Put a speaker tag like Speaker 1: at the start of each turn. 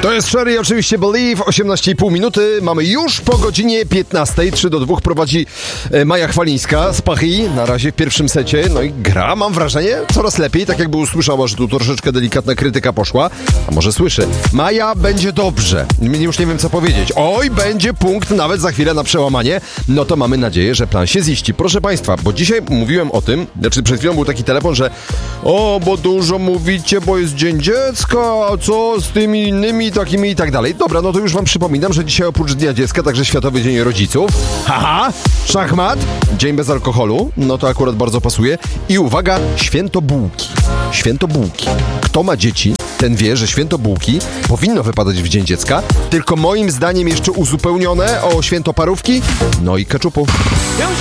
Speaker 1: To jest Sherry i oczywiście Believe, 18,5 minuty. Mamy już po godzinie 15. 3-2 prowadzi Maja Chwalińska z Paris. Na razie w pierwszym secie. No i gra, mam wrażenie, coraz lepiej. Tak jakby usłyszała, że tu troszeczkę delikatna krytyka poszła. A może słyszy. Maja, będzie dobrze. Już nie wiem, co powiedzieć. Oj, będzie punkt nawet za chwilę na przełamanie. No to mamy nadzieję, że plan się ziści. Proszę Państwa, bo dzisiaj mówiłem o tym, znaczy przed chwilą był taki telefon, że bo dużo mówicie, bo jest Dzień Dziecka, a co z tymi innymi takimi i tak dalej. Dobra, no to już wam przypominam, że dzisiaj oprócz Dnia Dziecka także Światowy Dzień Rodziców. Haha, szachmat, dzień bez alkoholu, no to akurat bardzo pasuje. I uwaga, święto bułki. Święto bułki. Kto ma dzieci, ten wie, że święto bułki powinno wypadać w Dzień Dziecka, tylko moim zdaniem jeszcze uzupełnione o święto parówki, no i keczupu.